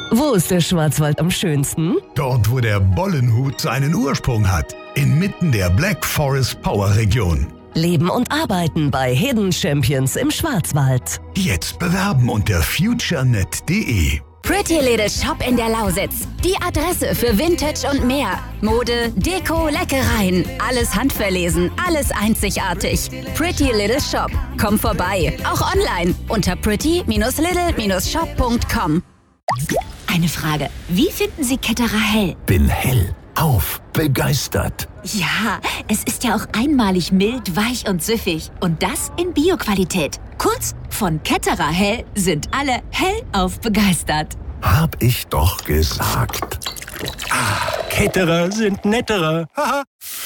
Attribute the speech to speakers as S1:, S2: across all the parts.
S1: Wo ist der Schwarzwald am schönsten?
S2: Dort, wo der Bollenhut seinen Ursprung hat. Inmitten der Black Forest Power Region.
S1: Leben und arbeiten bei Hidden Champions im Schwarzwald.
S2: Jetzt bewerben unter futurenet.de.
S3: Pretty Little Shop in der Lausitz. Die Adresse für Vintage und mehr. Mode, Deko, Leckereien. Alles handverlesen, alles einzigartig. Pretty Little Shop. Komm vorbei. Auch online unter pretty-little-shop.com.
S4: Eine Frage. Wie finden Sie Ketterer hell?
S5: Bin hellauf begeistert.
S4: Ja, es ist ja auch einmalig mild, weich und süffig. Und das in Bio-Qualität. Kurz, von Ketterer hell sind alle hellauf begeistert.
S5: Hab ich doch gesagt.
S6: Ketterer sind netterer. Haha.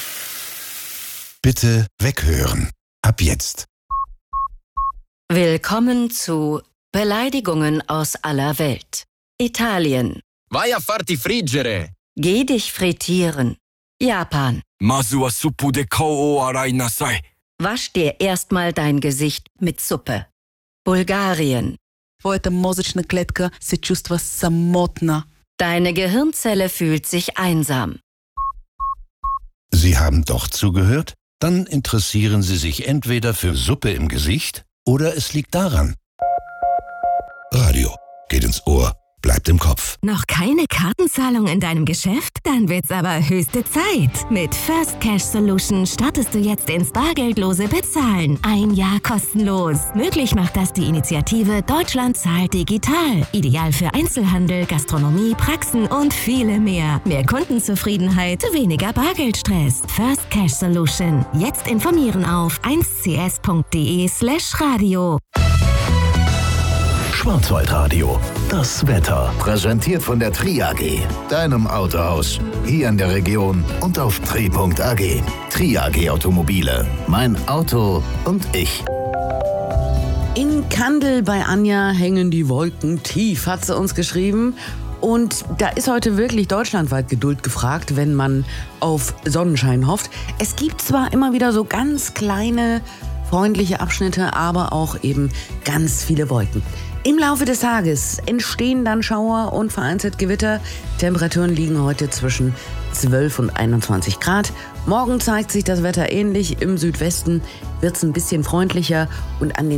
S7: Bitte weghören. Ab jetzt.
S8: Willkommen zu Beleidigungen aus aller Welt. Italien.
S9: Vai a farti friggere.
S8: Geh dich frittieren. Japan.
S9: Masu wa suppu de kou o arai nasai.
S8: Wasch dir erstmal dein Gesicht mit Suppe. Bulgarien.
S10: Твоята мозъчна клетка се чувства самотна.
S8: Deine Gehirnzelle fühlt sich einsam.
S7: Sie haben doch zugehört? Dann interessieren Sie sich entweder für Suppe im Gesicht oder es liegt daran. Radio geht ins Ohr, bleibt im Kopf.
S11: Noch keine Kartenzahlung in deinem Geschäft? Dann wird's aber höchste Zeit. Mit First Cash Solution startest du jetzt ins bargeldlose Bezahlen. 1 Jahr kostenlos. Möglich macht das die Initiative Deutschland zahlt digital. Ideal für Einzelhandel, Gastronomie, Praxen und viele mehr. Mehr Kundenzufriedenheit, weniger Bargeldstress. First Cash Solution. Jetzt informieren auf 1cs.de/radio.
S5: Schwarzwaldradio. Das Wetter. Präsentiert von der Tri AG. Deinem Autohaus. Hier in der Region und auf tri.ag. Tri AG Automobile. Mein Auto und ich.
S12: In Kandel bei Anja hängen die Wolken tief, hat sie uns geschrieben. Und da ist heute wirklich deutschlandweit Geduld gefragt, wenn man auf Sonnenschein hofft. Es gibt zwar immer wieder so ganz kleine, freundliche Abschnitte, aber auch eben ganz viele Wolken. Im Laufe des Tages entstehen dann Schauer und vereinzelt Gewitter. Temperaturen liegen heute zwischen 12 und 21 Grad. Morgen zeigt sich das Wetter ähnlich. Im Südwesten wird es ein bisschen freundlicher und an den